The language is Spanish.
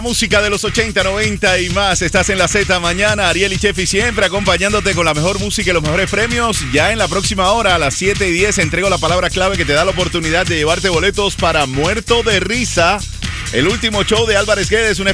Música de los 80, 90 y más. Estás en la Z mañana. Ariel y Chefi siempre acompañándote con la mejor música y los mejores premios. Ya en la próxima hora, a las 7:10, entrego la palabra clave que te da la oportunidad de llevarte boletos para Muerto de Risa, el último show de Álvarez Guedes, un